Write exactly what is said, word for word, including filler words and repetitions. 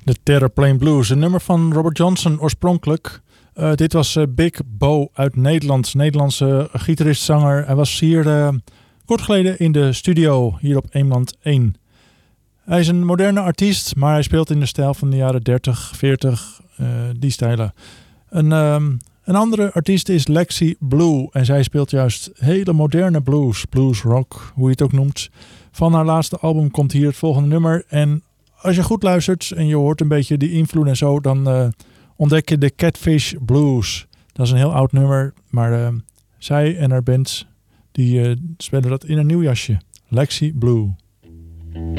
De Terraplane Blues, een nummer van Robert Johnson oorspronkelijk. Uh, dit was uh, Big Bo uit Nederland, Nederlandse gitarist-zanger. Hij was hier uh, kort geleden in de studio, hier op Eemland één. Hij is een moderne artiest, maar hij speelt in de stijl van de jaren dertig, veertig, uh, die stijlen. Een, um, een andere artiest is Lexi Blue en zij speelt juist hele moderne blues, blues rock, hoe je het ook noemt. Van haar laatste album komt hier het volgende nummer en als je goed luistert en je hoort een beetje die invloed en zo, dan uh, ontdek je de Catfish Blues. Dat is een heel oud nummer, maar uh, zij en haar band die uh, spelen dat in een nieuw jasje. Lexi Blue.